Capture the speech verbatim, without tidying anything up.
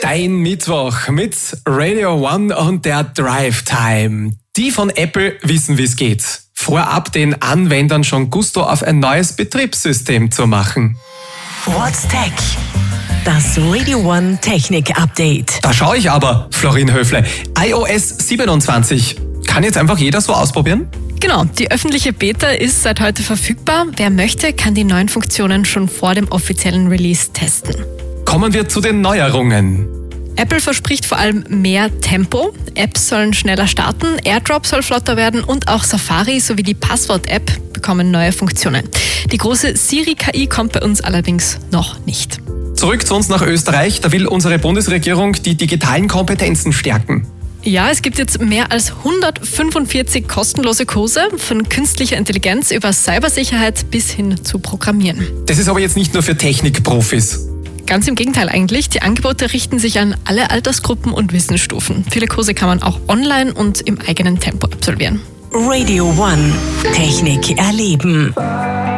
Scheinmittwoch mit Radio One und der Drive Time. Die von Apple wissen, wie es geht. Vorab den Anwendern schon Gusto auf ein neues Betriebssystem zu machen. What's Tech? Das Radio One Technik Update. Da schaue ich aber, Florin Höfle. i O S siebenundzwanzig. Kann jetzt einfach jeder so ausprobieren? Genau, die öffentliche Beta ist seit heute verfügbar. Wer möchte, kann die neuen Funktionen schon vor dem offiziellen Release testen. Kommen wir zu den Neuerungen. Apple verspricht vor allem mehr Tempo. Apps sollen schneller starten, AirDrop soll flotter werden und auch Safari sowie die Passwort-App bekommen neue Funktionen. Die große Siri-K I kommt bei uns allerdings noch nicht. Zurück zu uns nach Österreich. Da will unsere Bundesregierung die digitalen Kompetenzen stärken. Ja, es gibt jetzt mehr als hundertfünfundvierzig kostenlose Kurse von künstlicher Intelligenz über Cybersicherheit bis hin zu Programmieren. Das ist aber jetzt nicht nur für Technikprofis. Ganz im Gegenteil eigentlich. Die Angebote richten sich an alle Altersgruppen und Wissensstufen. Viele Kurse kann man auch online und im eigenen Tempo absolvieren. Radio One. Technik erleben.